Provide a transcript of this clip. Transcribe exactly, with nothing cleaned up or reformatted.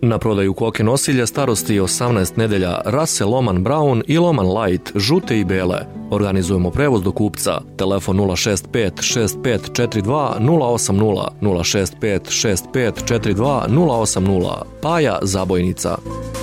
Na prodaju koke nosilje starosti osamnaest nedelja, rase Loman Brown i Loman Light, žute i bele. Organizujemo prevoz do kupca. Telefon nula šest pet šest pet četiri dva nula osam nula, nula šest pet šest pet četiri dva nula osam nula. Paja Zabojnica.